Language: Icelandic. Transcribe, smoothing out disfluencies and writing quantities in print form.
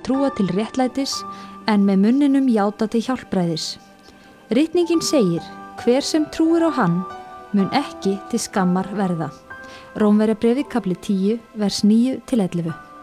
trúa til réttlætis en með munninum játa til hjálpræðis. Ritningin segir, hver sem trúir á hann mun ekki til skammar verða. Rómverjabréfið kapli 10, vers 9-11.